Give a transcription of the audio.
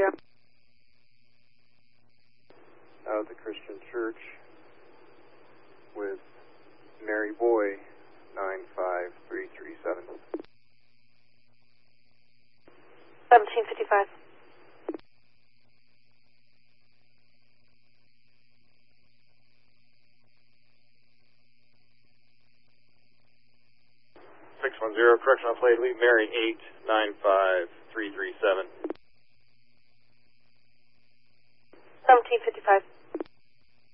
610. Out of the Christian Church with Mary Boy, 95337. 1755. Correctional plate, lead Mary 895337. 1755.